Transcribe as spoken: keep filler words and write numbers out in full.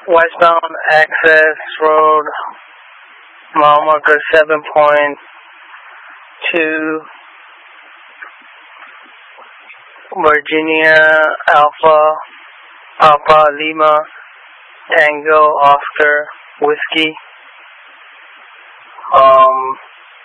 Westbound access road, mile marker seven point two, Virginia Alpha, Alpha Lima, Tango Oscar Whiskey. Um,